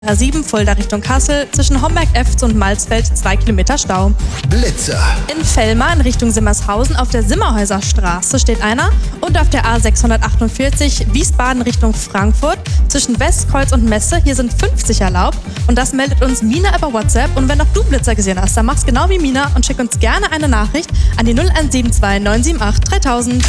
A7 Fulda Richtung Kassel, zwischen Homberg-Efz und Malsfeld 2 Kilometer Stau. Blitzer. In Vellmar in Richtung Simmershausen auf der Simmerhäuser Straße steht einer und auf der A648 Wiesbaden Richtung Frankfurt zwischen Westkreuz und Messe, hier sind 50 erlaubt und das meldet uns Mina über WhatsApp und wenn auch du Blitzer gesehen hast, dann mach's genau wie Mina und schick uns gerne eine Nachricht an die 0172 978 3000.